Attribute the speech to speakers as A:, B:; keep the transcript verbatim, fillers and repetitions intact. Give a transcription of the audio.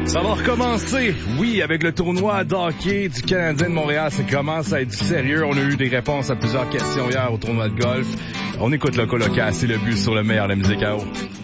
A: Ça va recommencer, oui, avec le tournoi d'hockey du Canadien de Montréal. Ça commence à être du sérieux. On a eu des réponses à plusieurs questions hier au tournoi de golf. On écoute le colocasse et le but sur le meilleur de la musique à eau.